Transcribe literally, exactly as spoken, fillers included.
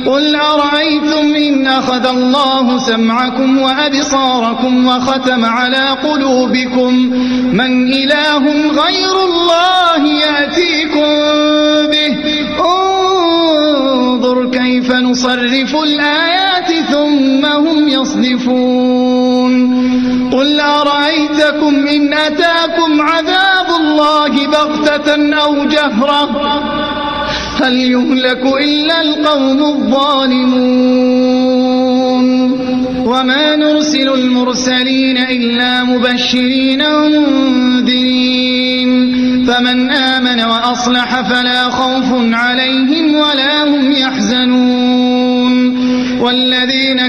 قل أرأيتم إن أخذ الله سمعكم وأبصاركم وختم على قلوبكم من إله غير الله يأتيكم به انظر كيف نصرف الآيات ثم هم يصدفون قل أرأيتكم إن أتاكم عذاب الله بغتة أو جهرة هل يهلك إلا القوم الظالمون وما نرسل المرسلين إلا مبشرين ومنذرين فمن آمن وأصلح فلا خوف عليهم ولا هم يحزنون والذين